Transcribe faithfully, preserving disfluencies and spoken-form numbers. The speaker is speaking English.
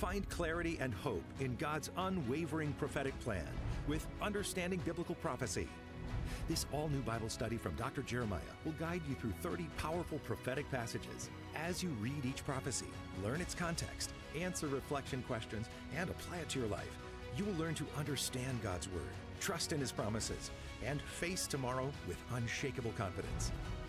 Find clarity and hope in God's unwavering prophetic plan with Understanding Biblical Prophecy. This all-new Bible study from Doctor Jeremiah will guide you through thirty powerful prophetic passages. As you read each prophecy, learn its context, answer reflection questions, and apply it to your life, you will learn to understand God's Word, trust in His promises, and face tomorrow with unshakable confidence.